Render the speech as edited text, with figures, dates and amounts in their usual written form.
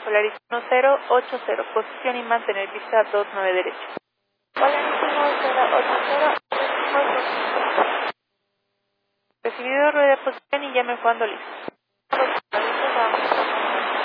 Polaris 1080, posición y mantener pista 29 derecho. Polaris 1080, recibido rueda de posición y llame cuando listo.